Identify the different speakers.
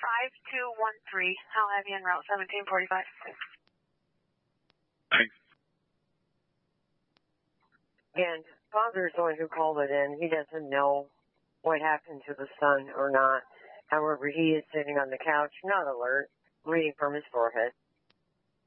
Speaker 1: 5213. How have you en route 1745?
Speaker 2: Thanks.
Speaker 3: And Father's the one who called it in. He doesn't know what happened to the son or not. However, he is sitting on the couch, not alert, reading from his forehead.